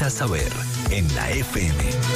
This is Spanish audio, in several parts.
necesitas saber en la FM.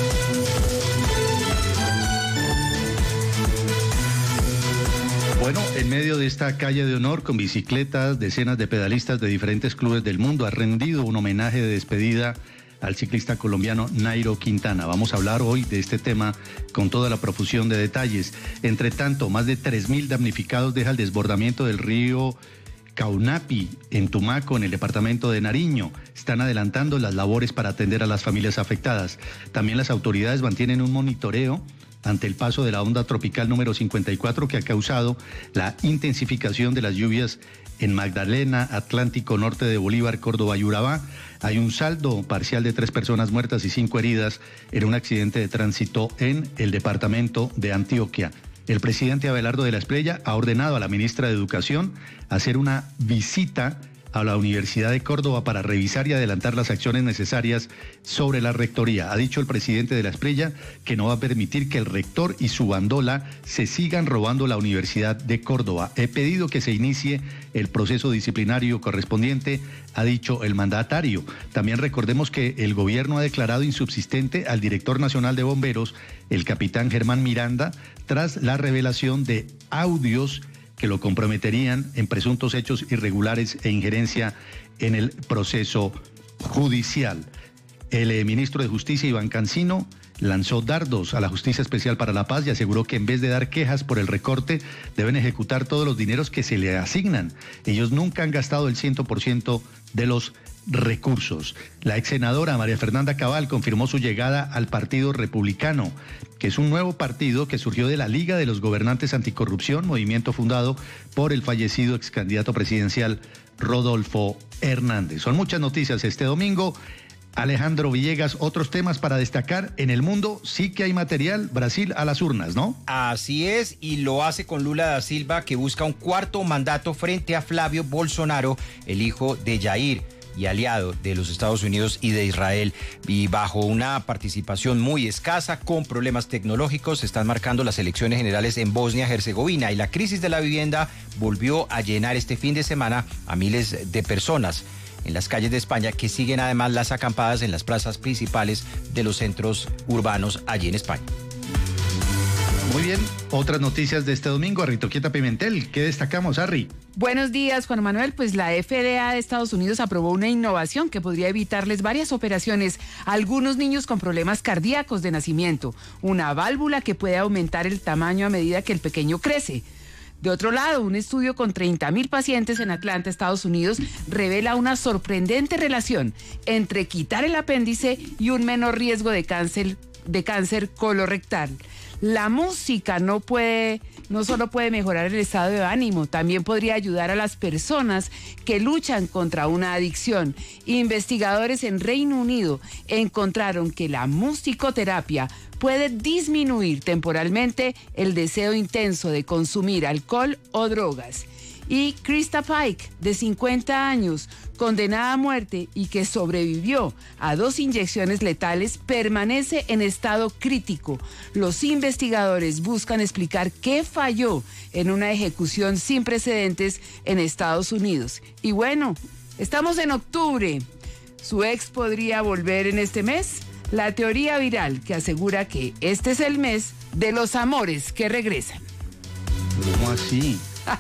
Bueno, en medio de esta calle de honor con bicicletas, decenas de pedalistas de diferentes clubes del mundo ha rendido un homenaje de despedida al ciclista colombiano Nairo Quintana. Vamos a hablar hoy de este tema con toda la profusión de detalles. Entre tanto, más de 3.000 damnificados deja el desbordamiento del río Caunapi en Tumaco, en el departamento de Nariño. Están adelantando las labores para atender a las familias afectadas. También las autoridades mantienen un monitoreo ante el paso de la onda tropical número 54 que ha causado la intensificación de las lluvias en Magdalena, Atlántico Norte de Bolívar, Córdoba y Urabá. Hay un saldo parcial de 3 personas muertas y 5 heridas en un accidente de tránsito en el departamento de Antioquia. El presidente Abelardo de la Espriella ha ordenado a la ministra de Educación hacer una visita a la Universidad de Córdoba para revisar y adelantar las acciones necesarias sobre la rectoría. Ha dicho el presidente de la Espriella que no va a permitir que el rector y su bandola se sigan robando la Universidad de Córdoba. He pedido que se inicie el proceso disciplinario correspondiente, ha dicho el mandatario. También recordemos que el gobierno ha declarado insubsistente al director nacional de bomberos, el capitán Germán Miranda, tras la revelación de audios que lo comprometerían en presuntos hechos irregulares e injerencia en el proceso judicial. El ministro de Justicia, Iván Cancino, lanzó dardos a la Justicia Especial para la Paz y aseguró que en vez de dar quejas por el recorte, deben ejecutar todos los dineros que se le asignan. Ellos nunca han gastado el 100% de los recursos. La ex senadora María Fernanda Cabal confirmó su llegada al Partido Republicano, que es un nuevo partido que surgió de la Liga de los Gobernantes Anticorrupción, movimiento fundado por el fallecido ex candidato presidencial Rodolfo Hernández. Son muchas noticias este domingo. Alejandro Villegas, otros temas para destacar en el mundo. Sí que hay material. Brasil a las urnas, ¿no? Así es, y lo hace con Lula da Silva, que busca un cuarto mandato frente a Flavio Bolsonaro, el hijo de Jair y aliado de los Estados Unidos y de Israel, y bajo una participación muy escasa, con problemas tecnológicos. Se están marcando las elecciones generales en Bosnia-Herzegovina, y la crisis de la vivienda volvió a llenar este fin de semana a miles de personas en las calles de España, que siguen además las acampadas en las plazas principales de los centros urbanos allí en España. Muy bien, otras noticias de este domingo. Arritoquieta Pimentel, ¿qué destacamos, Arri? Buenos días, Juan Manuel. Pues la FDA de Estados Unidos aprobó una innovación que podría evitarles varias operaciones a algunos niños con problemas cardíacos de nacimiento. Una válvula que puede aumentar el tamaño a medida que el pequeño crece. De otro lado, un estudio con 30.000 pacientes en Atlanta, Estados Unidos, revela una sorprendente relación entre quitar el apéndice y un menor riesgo de cáncer colorectal. La música no solo puede mejorar el estado de ánimo, también podría ayudar a las personas que luchan contra una adicción. Investigadores en Reino Unido encontraron que la musicoterapia puede disminuir temporalmente el deseo intenso de consumir alcohol o drogas. Y Krista Pike, de 50 años, condenada a muerte y que sobrevivió a 2 inyecciones letales, permanece en estado crítico. Los investigadores buscan explicar qué falló en una ejecución sin precedentes en Estados Unidos. Y bueno, estamos en octubre. ¿Su ex podría volver en este mes? La teoría viral que asegura que este es el mes de los amores que regresan. ¿Cómo así?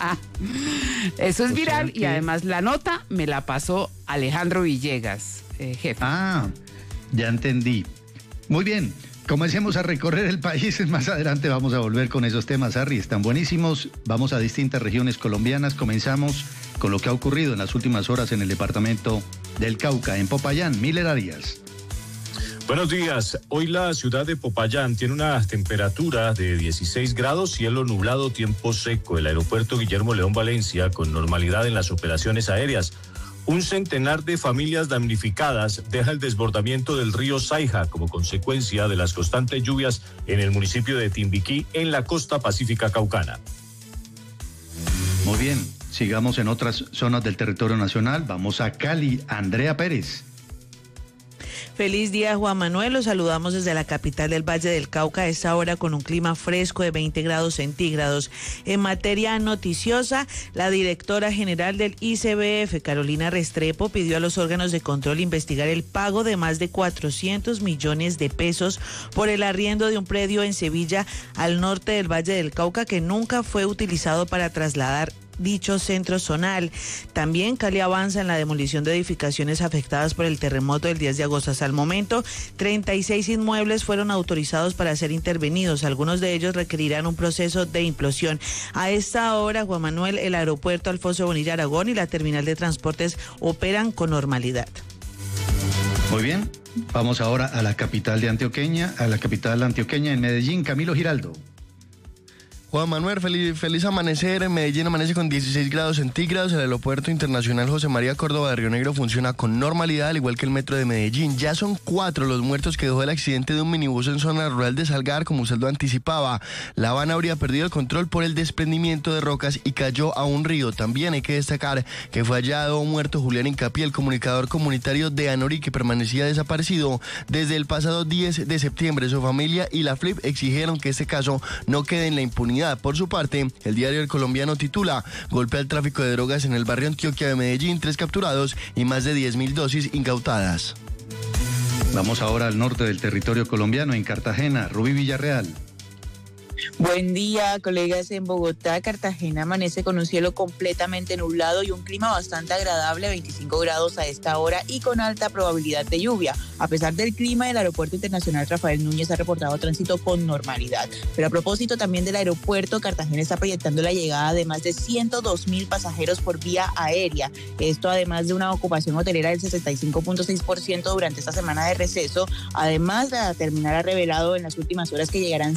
Eso es viral, y además la nota me la pasó Alejandro Villegas, jefe. Ah, ya entendí. Muy bien, comencemos a recorrer el país. Más adelante vamos a volver con esos temas, Harry, están buenísimos. Vamos a distintas regiones colombianas. Comenzamos con lo que ha ocurrido en las últimas horas en el departamento del Cauca, en Popayán. Miller Arias. Buenos días. Hoy la ciudad de Popayán tiene una temperatura de 16 grados, cielo nublado, tiempo seco. El aeropuerto Guillermo León Valencia con normalidad en las operaciones aéreas. Un centenar de familias damnificadas deja el desbordamiento del río Saija como consecuencia de las constantes lluvias en el municipio de Timbiquí, en la costa pacífica caucana. Muy bien, sigamos en otras zonas del territorio nacional. Vamos a Cali. Andrea Pérez. Feliz día, Juan Manuel. Los saludamos desde la capital del Valle del Cauca a esta hora con un clima fresco de 20 grados centígrados. En materia noticiosa, la directora general del ICBF, Carolina Restrepo, pidió a los órganos de control investigar el pago de más de 400 millones de pesos por el arriendo de un predio en Sevilla, al norte del Valle del Cauca, que nunca fue utilizado para trasladar dicho centro zonal. También Cali avanza en la demolición de edificaciones afectadas por el terremoto del 10 de agosto. Hasta el momento, 36 inmuebles fueron autorizados para ser intervenidos. Algunos de ellos requerirán un proceso de implosión. A esta hora, Juan Manuel, el aeropuerto Alfonso Bonilla Aragón y la terminal de transportes operan con normalidad. Muy bien, vamos ahora a la capital antioqueña, en Medellín. Camilo Giraldo. Juan Manuel, feliz amanecer. En Medellín amanece con 16 grados centígrados. El aeropuerto internacional José María Córdoba de Río Negro funciona con normalidad, al igual que el metro de Medellín. Ya son 4 los muertos que dejó el accidente de un minibús en zona rural de Salgar, como usted lo anticipaba. La van habría perdido el control por el desprendimiento de rocas y cayó a un río. También hay que destacar que fue hallado muerto Julián Incapié, el comunicador comunitario de Anorí, que permanecía desaparecido desde el pasado 10 de septiembre. Su familia y la FLIP exigieron que este caso no quede en la impunidad. Por su parte, el diario El Colombiano titula: golpe al tráfico de drogas en el barrio Antioquia de Medellín, 3 capturados y más de 10.000 dosis incautadas. Vamos ahora al norte del territorio colombiano, en Cartagena. Rubí Villarreal. Buen día, colegas. En Bogotá, Cartagena amanece con un cielo completamente nublado y un clima bastante agradable, 25 grados a esta hora y con alta probabilidad de lluvia. A pesar del clima, el Aeropuerto Internacional Rafael Núñez ha reportado tránsito con normalidad. Pero a propósito también del aeropuerto, Cartagena está proyectando la llegada de más de 102.000 pasajeros por vía aérea. Esto además de una ocupación hotelera del 65.6% durante esta semana de receso. Además, la terminal ha revelado en las últimas horas que llegarán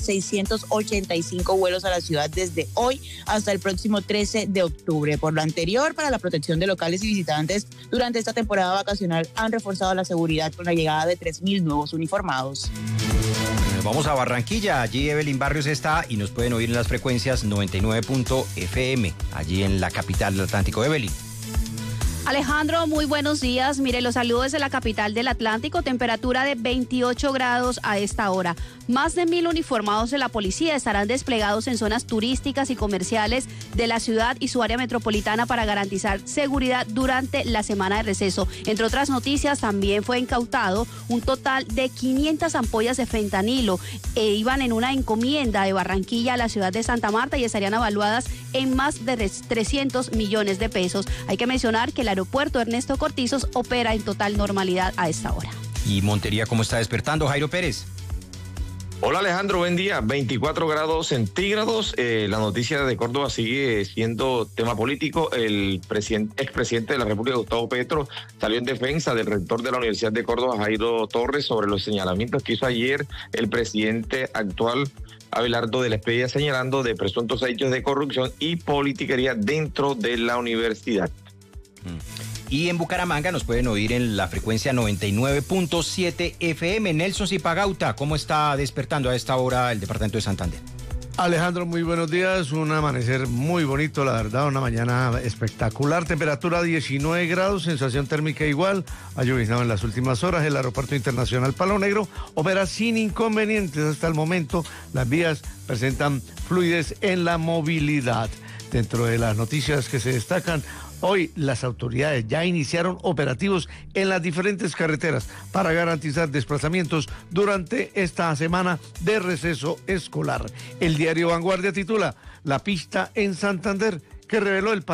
685 vuelos a la ciudad desde hoy hasta el próximo 13 de octubre. Por lo anterior, para la protección de locales y visitantes durante esta temporada vacacional han reforzado la seguridad con la llegada de 3.000 nuevos uniformados. Vamos a Barranquilla, allí Evelyn Barrios está y nos pueden oír en las frecuencias 99.fm, allí en la capital del Atlántico. Evelyn. Alejandro, muy buenos días. Mire, los saludos desde la capital del Atlántico, temperatura de 28 grados a esta hora. Más de 1.000 uniformados de la policía estarán desplegados en zonas turísticas y comerciales de la ciudad y su área metropolitana para garantizar seguridad durante la semana de receso. Entre otras noticias, también fue incautado un total de 500 ampollas de fentanilo. Iban en una encomienda de Barranquilla a la ciudad de Santa Marta y estarían evaluadas en más de 300 millones de pesos. Hay que mencionar que el aeropuerto Ernesto Cortizos opera en total normalidad a esta hora. ¿Y Montería cómo está despertando, Jairo Pérez? Hola Alejandro, buen día. 24 grados centígrados. La noticia de Córdoba sigue siendo tema político. El expresidente de la República, Gustavo Petro, salió en defensa del rector de la Universidad de Córdoba, Jairo Torres, sobre los señalamientos que hizo ayer el presidente actual, Abelardo de la Espriella, señalando de presuntos hechos de corrupción y politiquería dentro de la universidad. Y en Bucaramanga nos pueden oír en la frecuencia 99.7 FM. Nelson Zipagauta, ¿cómo está despertando a esta hora el departamento de Santander? Alejandro, muy buenos días. Un amanecer muy bonito, la verdad, una mañana espectacular. Temperatura 19 grados, sensación térmica igual. Ha lloviznado en las últimas horas. El Aeropuerto Internacional Palo Negro opera sin inconvenientes hasta el momento. Las vías presentan fluidez en la movilidad. Dentro de las noticias que se destacan, hoy las autoridades ya iniciaron operativos en las diferentes carreteras para garantizar desplazamientos durante esta semana de receso escolar. El diario Vanguardia titula: La pista en Santander, que reveló el